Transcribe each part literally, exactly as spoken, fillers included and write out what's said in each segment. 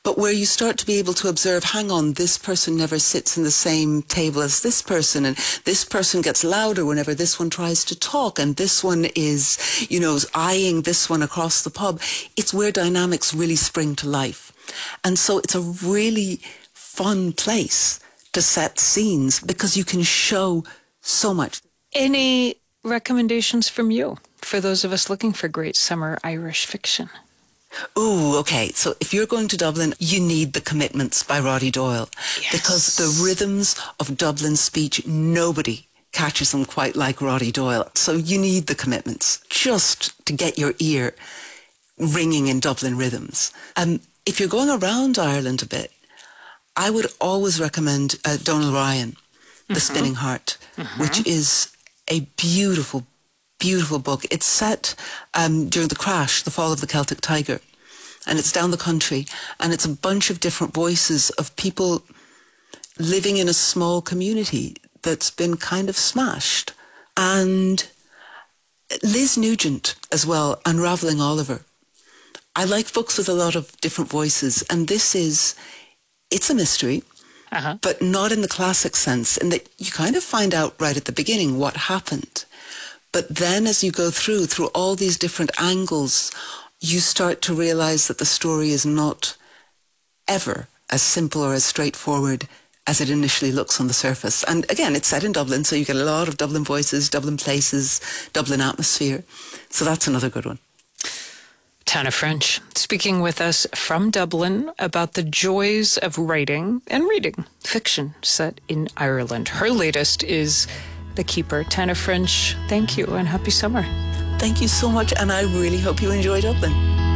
but where you start to be able to observe, hang on, this person never sits in the same table as this person, and this person gets louder whenever this one tries to talk, and this one is, you know, eyeing this one across the pub. It's where dynamics really spring to life. And so it's a really fun place to set scenes because you can show so much. Any recommendations from you for those of us looking for great summer Irish fiction? Ooh, okay. So if you're going to Dublin, you need The Commitments by Roddy Doyle. Yes. Because the rhythms of Dublin speech, nobody catches them quite like Roddy Doyle. So you need The Commitments just to get your ear ringing in Dublin rhythms. Um, if you're going around Ireland a bit, I would always recommend uh, Donal Ryan, The mm-hmm. Spinning Heart, mm-hmm. which is a beautiful, beautiful book. It's set um, during the crash, the fall of the Celtic Tiger, and it's down the country, and it's a bunch of different voices of people living in a small community that's been kind of smashed. And Liz Nugent as well, Unravelling Oliver. I like books with a lot of different voices, and this is, it's a mystery, uh-huh. but not in the classic sense, in that you kind of find out right at the beginning what happened. But then as you go through, through all these different angles, you start to realize that the story is not ever as simple or as straightforward as it initially looks on the surface. And again, it's set in Dublin, so you get a lot of Dublin voices, Dublin places, Dublin atmosphere. So that's another good one. Tana French, speaking with us from Dublin about the joys of writing and reading fiction set in Ireland. Her latest is The Keeper. Tana French, thank you and happy summer. Thank you so much, and I really hope you enjoy Dublin.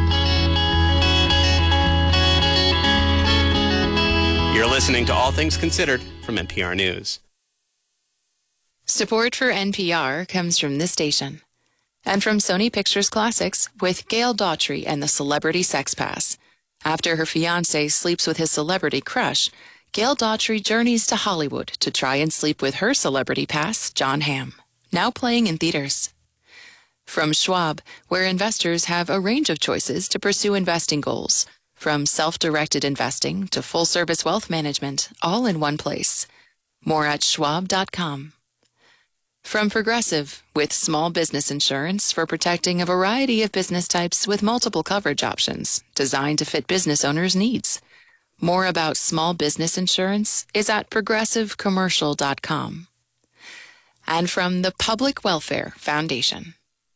You're listening to All Things Considered from N P R News. Support for N P R comes from this station and from Sony Pictures Classics with Gail Daughtry and the Celebrity Sex Pass. After her fiancé sleeps with his celebrity crush, Gail Daughtry journeys to Hollywood to try and sleep with her celebrity pass, John Hamm, now playing in theaters. From Schwab, where investors have a range of choices to pursue investing goals, from self-directed investing to full-service wealth management, all in one place. More at schwab dot com. From Progressive, with small business insurance for protecting a variety of business types with multiple coverage options designed to fit business owners' needs. More about small business insurance is at progressive commercial dot com. And from the Public Welfare Foundation.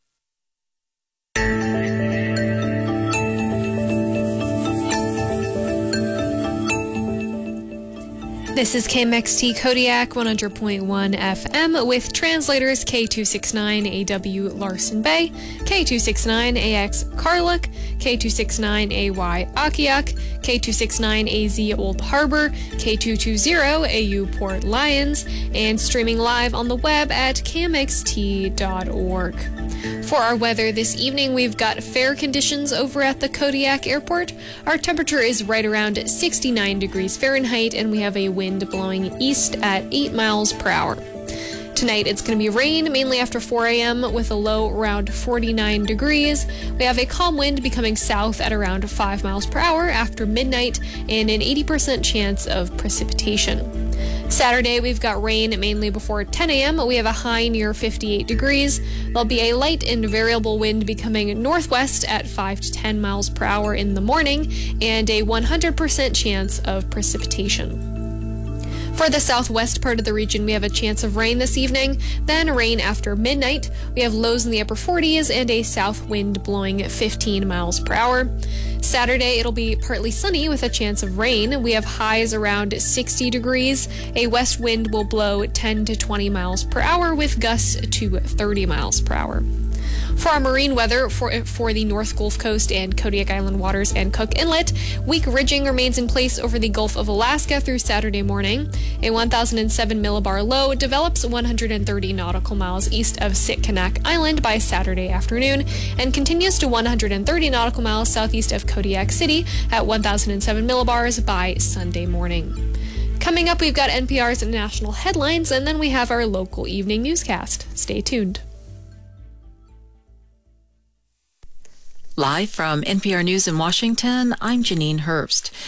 This is K M X T Kodiak one hundred point one F M with translators K two sixty-nine A W Larson Bay, K two sixty-nine A X Carluck, K two sixty-nine A Y Akiak, K two sixty-nine A Z Old Harbor, K two twenty A U Port Lions, and streaming live on the web at K M X T dot org. For our weather this evening, we've got fair conditions over at the Kodiak Airport. Our temperature is right around sixty-nine degrees Fahrenheit, and we have a wind blowing east at eight miles per hour. Tonight, it's going to be rain, mainly after four a.m., with a low around forty-nine degrees. We have a calm wind becoming south at around five miles per hour after midnight, and an eighty percent chance of precipitation. Saturday, we've got rain mainly before ten a.m. We have a high near fifty-eight degrees. There'll be a light and variable wind becoming northwest at five to ten miles per hour in the morning, and a one hundred percent chance of precipitation. For the southwest part of the region, we have a chance of rain this evening, then rain after midnight. We have lows in the upper forties and a south wind blowing fifteen miles per hour. Saturday, it'll be partly sunny with a chance of rain. We have highs around sixty degrees. A west wind will blow ten to twenty miles per hour with gusts to thirty miles per hour. For our marine weather for, for the North Gulf Coast and Kodiak Island waters and Cook Inlet, weak ridging remains in place over the Gulf of Alaska through Saturday morning. A one thousand seven millibar low develops one hundred thirty nautical miles east of Sitkinak Island by Saturday afternoon and continues to one hundred thirty nautical miles southeast of Kodiak City at one thousand seven millibars by Sunday morning. Coming up, we've got N P R's national headlines, and then we have our local evening newscast. Stay tuned. Live from N P R News in Washington, I'm Janine Herbst.